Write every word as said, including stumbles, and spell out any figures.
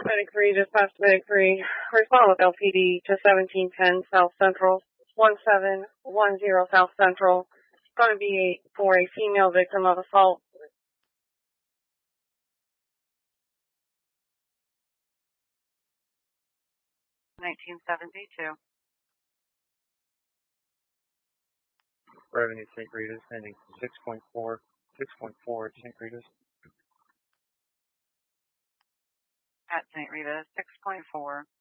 Medic three, dispatch Medic three. Respond with L P D to seventeen ten South Central, one seven one zero South Central. Going to be a, for a female victim of assault. nineteen seventy-two. Revenue Saint Rita's heading six point four, six point four Saint Rita's. At Saint Rita, six point four.